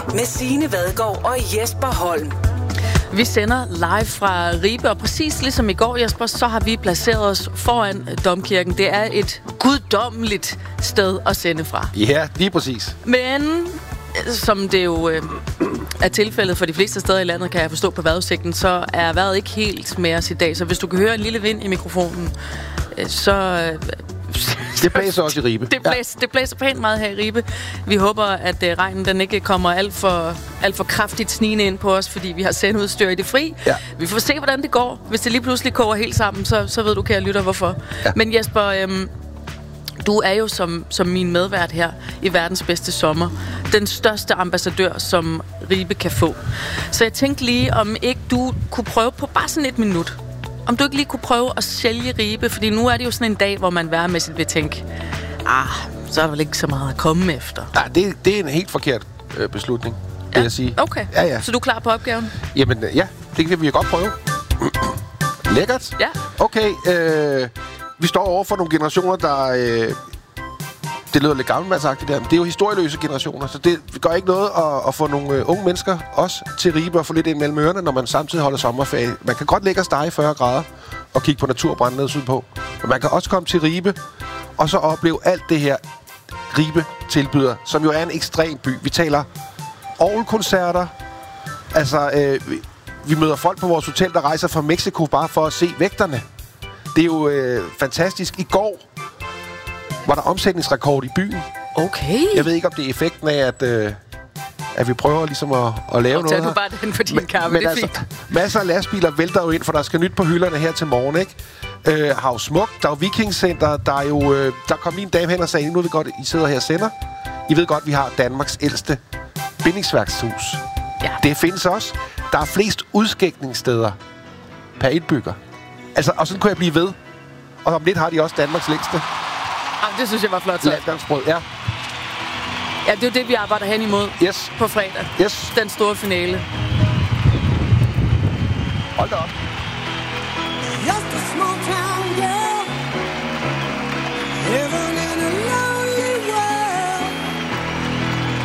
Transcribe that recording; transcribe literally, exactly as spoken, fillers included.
med Signe Vadgaard og Jesper Holm. Vi sender live fra Ribe, og præcis ligesom i går, Jesper, så har vi placeret os foran Domkirken. Det er et guddommeligt sted at sende fra. Ja, lige præcis. Men som det jo øh, er tilfældet for de fleste steder i landet, kan jeg forstå på vejrudsigten, så er vejret ikke helt med os i dag. Så hvis du kan høre en lille vind i mikrofonen, øh, så... Øh, det blæser også i Ribe. Det blæser, ja. det blæser pænt meget her i Ribe. Vi håber, at øh, regnen den ikke kommer alt for, alt for kraftigt snigende ind på os, fordi vi har sendeudstyr i det fri. Ja. Vi får se, hvordan det går. Hvis det lige pludselig koger helt sammen, så, så ved du, kære lytter, hvorfor. Ja. Men Jesper, øhm, du er jo som, som min medvært her i verdens bedste sommer den største ambassadør, som Ribe kan få. Så jeg tænkte lige, om ikke du kunne prøve på bare sådan et minut. Om du ikke lige kunne prøve at sælge Ribe, fordi nu er det jo sådan en dag, hvor man værmæssigt vil tænke, ah, så er der vel ikke så meget at komme efter. Nej, det, det er en helt forkert øh, beslutning, vil ja, jeg sige. Okay, ja, ja. Så du er klar på opgaven? Jamen, ja, det kan vi godt prøve. Lækkert. Ja. Okay, øh, vi står over for nogle generationer, der... Øh, det lyder lidt gammelmandsagtigt der, men det er jo historieløse generationer, så det gør ikke noget at, at få nogle øh, unge mennesker også til Ribe og få lidt ind mellem ørerne, når man samtidig holder sommerferie. Man kan godt ligge og stege i fyrre grader og kigge på naturbranden ned sydpå. Men man kan også komme til Ribe og så opleve alt det her, Ribe tilbyder, som jo er en ekstrem by. Vi taler orgelkoncerter. Altså, øh, vi, vi møder folk på vores hotel, der rejser fra Mexico bare for at se vægterne. Det er jo øh, fantastisk. I går var der omsætningsrekord i byen. Okay. Jeg ved ikke, om det er effekten af, at, øh, at vi prøver ligesom at, at lave noget her. Du bare den for din kaffe, men det er altså, fint. Masser af lastbiler vælter jo ind, for der skal nyt på hylderne her til morgen, ikke? Øh, har jo smukt. Der er jo Vikingcenter. Der er jo... Øh, der kom lige en dame hen og sagde, nu er det godt, I sidder her og sender. I ved godt, vi har Danmarks ældste bindingsværkshus. Ja. Det findes også. Der er flest udskænkningssteder per indbygger. Altså, og sådan kunne jeg blive ved. Og om lidt har de også Danmarks længste. Ah, det synes jeg var flot så. Landdagsbrød, ja. Ja, det er jo det, vi arbejder hen imod yes. på fredag. Yes. Den store finale. Hold da op. Just a small town,